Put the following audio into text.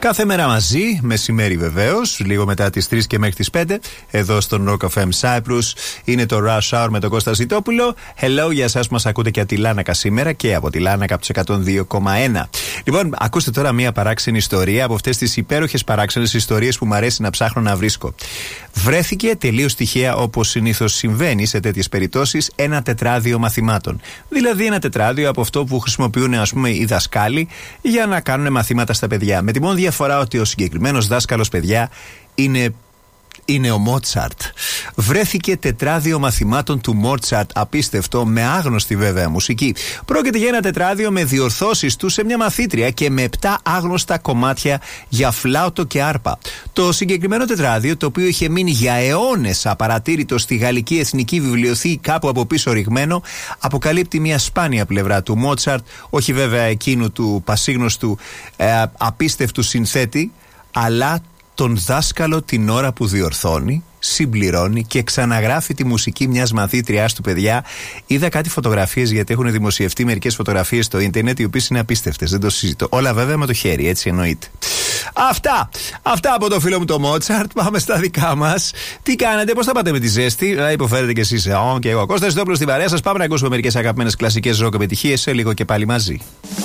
Κάθε μέρα μαζί, μεσημέρι βεβαίως, λίγο μετά τις 3 και μέχρι τις 5, εδώ στον Rock FM Cyprus. Είναι το Rush Hour με τον Κώστα Ζητόπουλο. Hello για εσάς που μας ακούτε και από τη Λάνακα σήμερα και από τη Λάνακα από τους 102,1. Λοιπόν, ακούστε τώρα μία παράξενη ιστορία από αυτές τις υπέροχες παράξενες ιστορίες που μου αρέσει να ψάχνω να βρίσκω. Βρέθηκε τελείως τυχαία, όπως συνήθως συμβαίνει σε τέτοιες περιπτώσεις, ένα τετράδιο μαθημάτων. Δηλαδή ένα τετράδιο από αυτό που χρησιμοποιούν, ας πούμε, οι δασκάλοι για να κάνουν μαθήματα στα παιδιά. Με τη μόνη διαφορά ότι ο συγκεκριμένος δάσκαλος, παιδιά, είναι ο Μότσαρτ. Βρέθηκε τετράδιο μαθημάτων του Μότσαρτ, απίστευτο, με άγνωστη βέβαια μουσική. Πρόκειται για ένα τετράδιο με διορθώσεις του σε μια μαθήτρια και με 7 άγνωστα κομμάτια για φλάουτο και άρπα. Το συγκεκριμένο τετράδιο, το οποίο είχε μείνει για αιώνες απαρατήρητο στη Γαλλική Εθνική Βιβλιοθήκη κάπου από πίσω ρηγμένο, αποκαλύπτει μια σπάνια πλευρά του Μότσαρτ, όχι βέβαια εκείνου του πασίγνωστου απίστευτου συνθέτη, αλλά τον δάσκαλο την ώρα που διορθώνει, συμπληρώνει και ξαναγράφει τη μουσική μιας μαθήτριάς του, παιδιά. Είδα κάτι φωτογραφίες, γιατί έχουν δημοσιευτεί μερικές φωτογραφίες στο ίντερνετ, οι οποίες είναι απίστευτες, δεν το συζητώ. Όλα βέβαια με το χέρι, έτσι εννοείται. Αυτά από το φίλο μου το Μότσαρτ. Πάμε στα δικά μας. Τι κάνετε, πώς θα πάτε με τη ζέστη? Υποφέρετε κι εσείς. Και εγώ, Κώστας Ζητόπουλος στην παρέα σας. Πάμε να ακούσουμε μερικές αγαπημένες κλασικές ροκ επιτυχίες σε λίγο και πάλι μαζί.